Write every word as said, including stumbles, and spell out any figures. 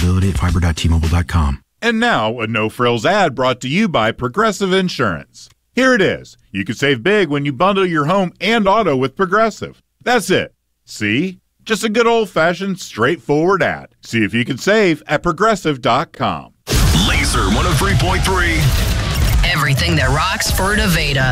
availability at fiber dot t mobile dot com. And now, a no-frills ad brought to you by Progressive Insurance. Here it is. You can save big when you bundle your home and auto with Progressive. That's it. See? Just a good old-fashioned, straightforward ad. See if you can save at progressive dot com. Laser one oh three point three. Everything that rocks for Nevada.